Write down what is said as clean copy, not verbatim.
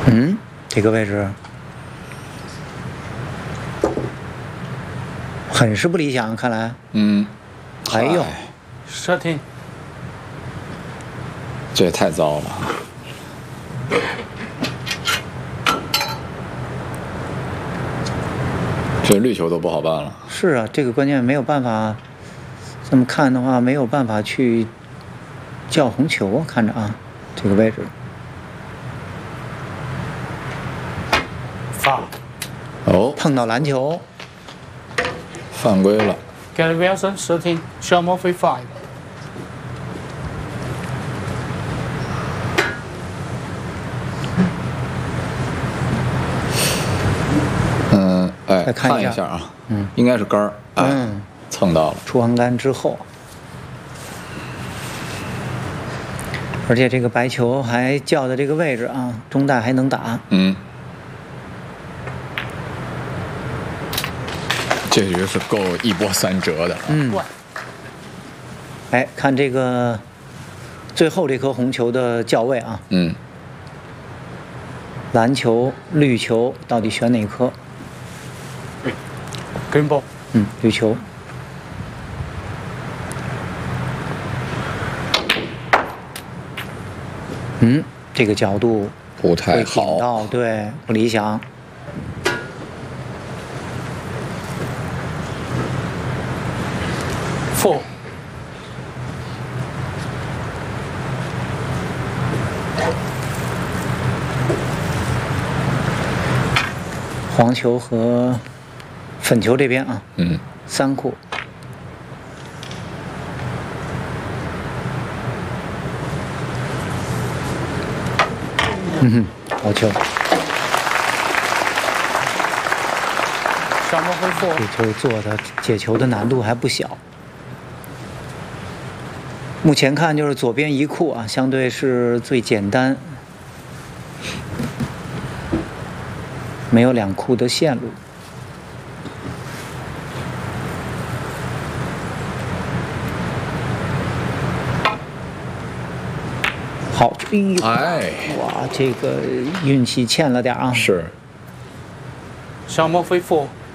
嗯，这个位置很是不理想，看来。 嗯， 哎呦， 13， 这也太糟了。这绿球都不好办了。 是啊，这个关键没有办法，这么看的话没有办法去叫红球啊，看着啊，这个位置。 foul。 哦， 碰到篮球， 犯规了。 Gary Wilson 13, Sean Murphy 5。 嗯，哎， 再看一下啊，应该是杆儿，哎，蹭到了。 出横杆之后，而且这个白球还叫的这个位置啊，中带还能打。 嗯，这局是够一波三折的。 嗯，哎，看这个最后这颗红球的叫位啊， 嗯， 蓝球、绿球到底选哪颗？ Green ball。 绿球。这个角度不太会顶好。 到，对，不理想。 4。 黄球和粉球这边啊， 嗯， 3库。好球！ Sean Murphy 4。 这球做的解球的难度还不小。目前看就是左边一库啊，相对是最简单，没有2库的线路。好， 哎， 哇，这个运气欠了点啊。 是。 Sean Murphy 4。